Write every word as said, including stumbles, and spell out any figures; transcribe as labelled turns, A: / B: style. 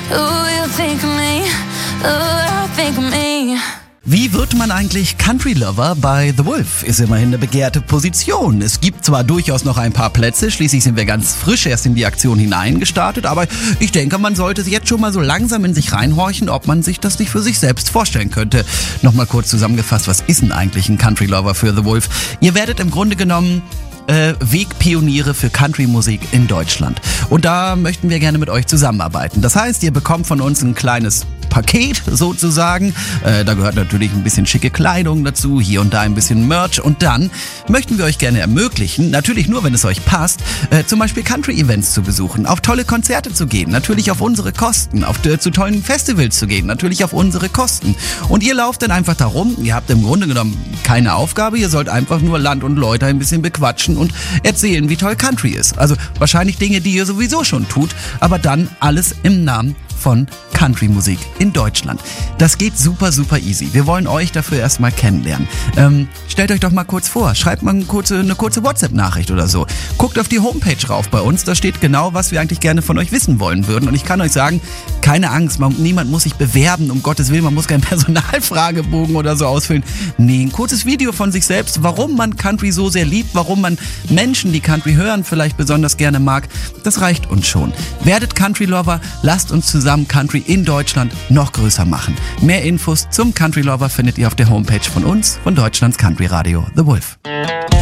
A: Ooh, you think of me. Ooh, you think of me.
B: Wie wird man eigentlich Country Lover bei The Wolf? Ist immerhin eine begehrte Position. Es gibt zwar durchaus noch ein paar Plätze, schließlich sind wir ganz frisch erst in die Aktion hineingestartet, aber ich denke, man sollte jetzt schon mal so langsam in sich reinhorchen, ob man sich das nicht für sich selbst vorstellen könnte. Nochmal kurz zusammengefasst, was ist denn eigentlich ein Country Lover für The Wolf? Ihr werdet im Grunde genommen Äh, Wegpioniere für Country-Musik in Deutschland. Und da möchten wir gerne mit euch zusammenarbeiten. Das heißt, ihr bekommt von uns ein kleines Paket sozusagen. Äh, da gehört natürlich ein bisschen schicke Kleidung dazu, hier und da ein bisschen Merch. Und dann möchten wir euch gerne ermöglichen, natürlich nur, wenn es euch passt, äh, zum Beispiel Country-Events zu besuchen, auf tolle Konzerte zu gehen, natürlich auf unsere Kosten, auf, äh, zu tollen Festivals zu gehen, natürlich auf unsere Kosten. Und ihr lauft dann einfach da rum, ihr habt im Grunde genommen keine Aufgabe, ihr sollt einfach nur Land und Leute ein bisschen bequatschen und erzählen, wie toll Country ist. Also wahrscheinlich Dinge, die ihr sowieso schon tut, aber dann alles im Namen von Country-Musik in Deutschland. Das geht super, super easy. Wir wollen euch dafür erstmal kennenlernen. Ähm, stellt euch doch mal kurz vor, schreibt mal eine kurze, eine kurze WhatsApp-Nachricht oder so. Guckt auf die Homepage rauf bei uns, da steht genau, was wir eigentlich gerne von euch wissen wollen würden. Und ich kann euch sagen, keine Angst, man, niemand muss sich bewerben, um Gottes Willen, man muss keinen Personalfragebogen oder so ausfüllen. Nee, ein kurzes Video von sich selbst, warum man Country so sehr liebt, warum man Menschen, die Country hören, vielleicht besonders gerne mag, das reicht uns schon. Werdet Country-Lover, lasst uns zusammen Country in Deutschland noch größer machen. Mehr Infos zum Country Lover findet ihr auf der Homepage von uns, von Deutschlands Country Radio The Wolf.